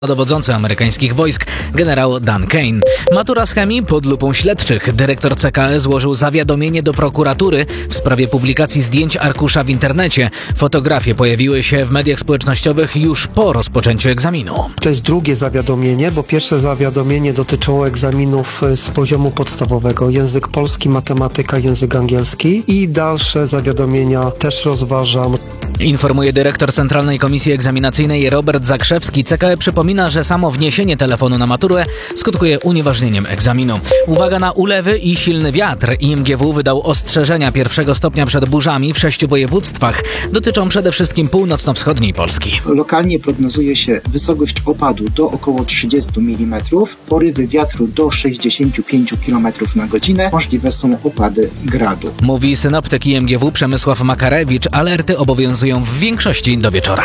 Dowodzący amerykańskich wojsk generał Dan Kane. Matura z chemii pod lupą śledczych. Dyrektor CKE złożył zawiadomienie do prokuratury w sprawie publikacji zdjęć arkusza w internecie. Fotografie pojawiły się w mediach społecznościowych już po rozpoczęciu egzaminu. To jest drugie zawiadomienie, bo pierwsze zawiadomienie dotyczyło egzaminów z poziomu podstawowego. Język polski, matematyka, język angielski i dalsze zawiadomienia też rozważam. Informuje dyrektor Centralnej Komisji Egzaminacyjnej Robert Zakrzewski. CKE przypomina, że samo wniesienie telefonu na maturę skutkuje unieważnieniem egzaminu. Uwaga na ulewy i silny wiatr. IMGW wydał ostrzeżenia pierwszego stopnia przed burzami w 6 województwach. Dotyczą przede wszystkim północno-wschodniej Polski. Lokalnie prognozuje się wysokość opadu do około 30 mm, porywy wiatru do 65 km na godzinę. Możliwe są opady gradu. Mówi synoptyk IMGW Przemysław Makarewicz. Alerty obowiązują w większości do wieczora.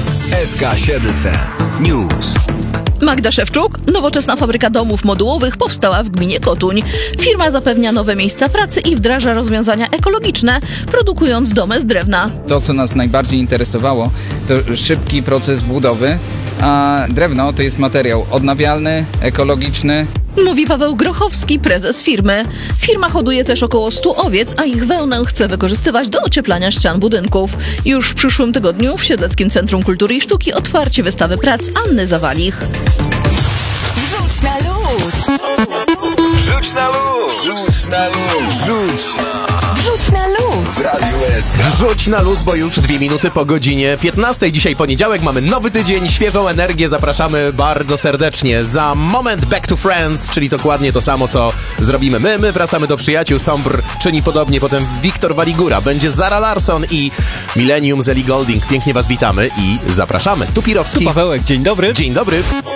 SK7C News. Magda Szewczuk, nowoczesna fabryka domów modułowych powstała w gminie Kotuń. Firma zapewnia nowe miejsca pracy i wdraża rozwiązania ekologiczne, produkując domy z drewna. To, co nas najbardziej interesowało, to szybki proces budowy, a drewno to jest materiał odnawialny, ekologiczny. Mówi Paweł Grochowski, prezes firmy. Firma hoduje też około 100 owiec, a ich wełnę chce wykorzystywać do ocieplania ścian budynków. Już w przyszłym tygodniu w Siedleckim Centrum Kultury i Sztuki otwarcie wystawy prac Anny Zawalich. Wrzuć na luz! Rzuć na luz! Rzuć na luz! Wrzuć na luz! W Radiu SK. Rzuć na luz, bo już 2 minuty po godzinie 15. Dzisiaj poniedziałek, mamy nowy tydzień, świeżą energię, zapraszamy bardzo serdecznie. Za moment Back to Friends, czyli dokładnie to samo, co zrobimy my. My wracamy do przyjaciół, Sombr czyni podobnie, potem Wiktor Waligura, będzie Zara Larsson i Millennium z Ellie Goulding. Pięknie was witamy i zapraszamy. Tu Pirowski. Tu Pawełek, dzień dobry. Dzień dobry.